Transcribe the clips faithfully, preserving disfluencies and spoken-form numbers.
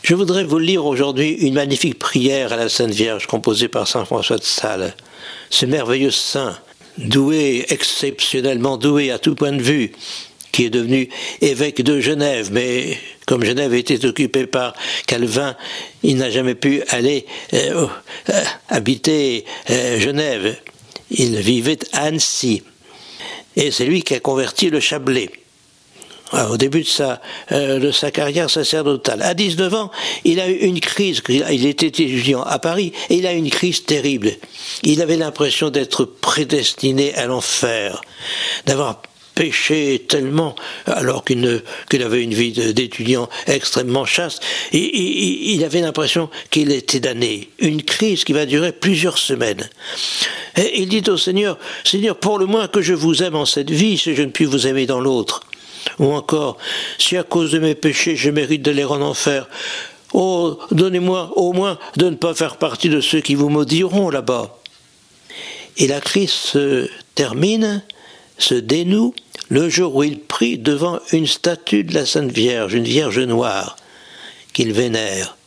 Je voudrais vous lire aujourd'hui une magnifique prière à la Sainte Vierge composée par saint François de Sales. Ce merveilleux saint, doué, exceptionnellement doué à tout point de vue, qui est devenu évêque de Genève, mais comme Genève était occupée par Calvin, il n'a jamais pu aller euh, euh, habiter euh, Genève. Il vivait à Annecy. Et c'est lui qui a converti le Chablais. Alors, au début de sa, euh, de sa carrière sacerdotale. À dix-neuf ans, il a eu une crise, il était étudiant à Paris, et il a eu une crise terrible. Il avait l'impression d'être prédestiné à l'enfer, d'avoir péché tellement, alors qu'il, ne, qu'il avait une vie d'étudiant extrêmement chaste, et, et, il avait l'impression qu'il était damné. Une crise qui va durer plusieurs semaines. Et il dit au Seigneur, « Seigneur, pour le moins que je vous aime en cette vie, si je ne puis vous aimer dans l'autre. » Ou encore, « Si à cause de mes péchés, je mérite d'aller en enfer, oh, donnez-moi au moins de ne pas faire partie de ceux qui vous maudiront là-bas. » Et la crise se termine, se dénoue, le jour où il prie devant une statue de la Sainte Vierge, une Vierge noire, qu'il vénère.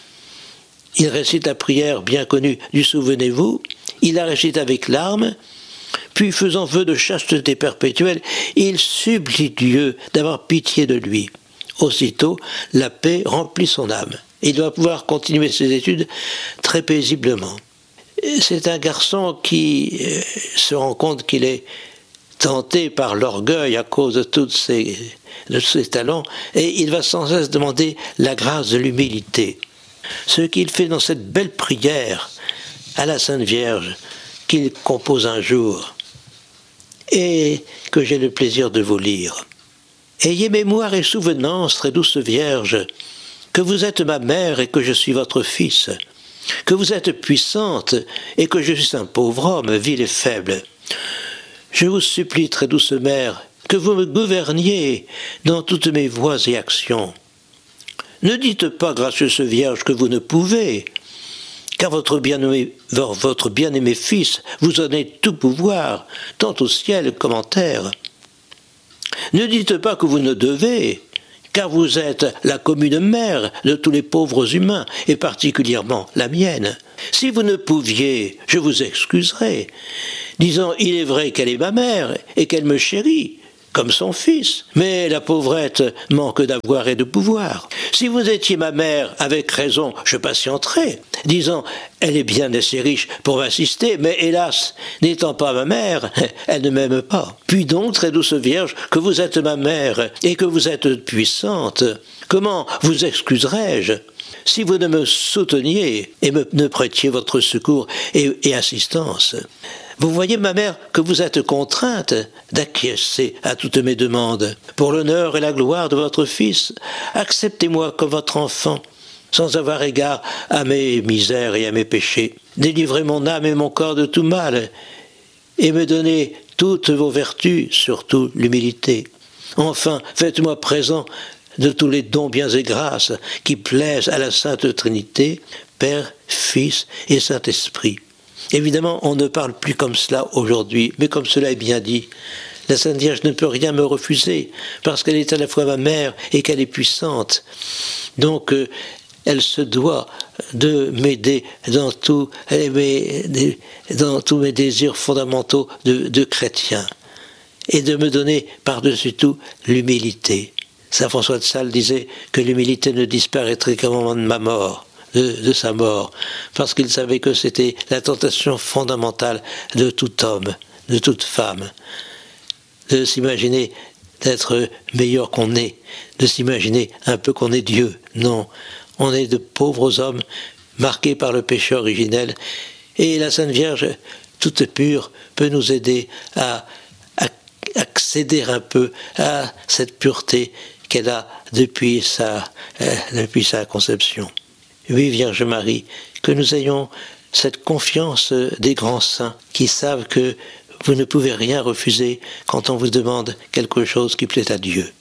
Il récite la prière bien connue du Souvenez-vous, il la récite avec larmes, puis faisant vœu de chasteté perpétuelle, il supplie Dieu d'avoir pitié de lui. Aussitôt, la paix remplit son âme. Il doit pouvoir continuer ses études très paisiblement. C'est un garçon qui se rend compte qu'il est tenté par l'orgueil à cause de tous ses, de ses talents, et il va sans cesse demander la grâce de l'humilité. Ce qu'il fait dans cette belle prière à la Sainte Vierge, qu'il compose un jour, et que j'ai le plaisir de vous lire. Ayez mémoire et souvenance, très douce Vierge, que vous êtes ma mère et que je suis votre fils, que vous êtes puissante et que je suis un pauvre homme, vil et faible. Je vous supplie, très douce mère, que vous me gouverniez dans toutes mes voies et actions. Ne dites pas, gracieuse Vierge, que vous ne pouvez, car votre bien-aimé, votre bien-aimé Fils vous en est tout pouvoir, tant au ciel qu'en en terre. Ne dites pas que vous ne devez, car vous êtes la commune mère de tous les pauvres humains, et particulièrement la mienne. Si vous ne pouviez, je vous excuserais, disant « Il est vrai qu'elle est ma mère et qu'elle me chérit, comme son fils, mais la pauvrette manque d'avoir et de pouvoir. Si vous étiez ma mère, avec raison, je patienterais, disant « Elle est bien assez riche pour m'assister, mais hélas, n'étant pas ma mère, elle ne m'aime pas. » Puis donc, très douce Vierge, que vous êtes ma mère et que vous êtes puissante, comment vous excuserais-je si vous ne me souteniez et me, ne prêtiez votre secours et, et assistance? Vous voyez, ma mère, que vous êtes contrainte d'acquiescer à toutes mes demandes. Pour l'honneur et la gloire de votre Fils, acceptez-moi comme votre enfant, sans avoir égard à mes misères et à mes péchés. Délivrez mon âme et mon corps de tout mal, et me donnez toutes vos vertus, surtout l'humilité. Enfin, faites-moi présent de tous les dons, biens et grâces qui plaisent à la Sainte Trinité, Père, Fils et Saint-Esprit. Évidemment, on ne parle plus comme cela aujourd'hui, mais comme cela est bien dit. La Sainte Vierge ne peut rien me refuser, parce qu'elle est à la fois ma mère et qu'elle est puissante. Donc, euh, elle se doit de m'aider dans, tout, mes, dans tous mes désirs fondamentaux de, de chrétien, et de me donner par-dessus tout l'humilité. Saint François de Sales disait que l'humilité ne disparaîtrait qu'au moment de ma mort. De, de sa mort, parce qu'il savait que c'était la tentation fondamentale de tout homme, de toute femme, de s'imaginer d'être meilleur qu'on est, de s'imaginer un peu qu'on est Dieu. Non, on est de pauvres hommes marqués par le péché originel, et la Sainte Vierge, toute pure, peut nous aider à, à accéder un peu à cette pureté qu'elle a depuis sa, euh, depuis sa conception. Oui, Vierge Marie, que nous ayons cette confiance des grands saints qui savent que vous ne pouvez rien refuser quand on vous demande quelque chose qui plaît à Dieu.